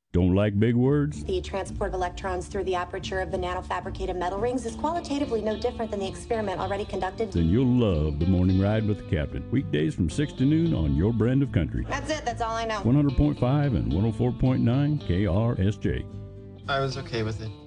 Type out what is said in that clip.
Don't like big words? The transport of electrons through the aperture of the nanofabricated metal rings is qualitatively no different than the experiment already conducted. Then you'll love the morning ride with the captain. Weekdays from 6 to noon on your brand of country. That's it. That's all I know. 100.5 and 104.9 KRSJ. I was okay with it.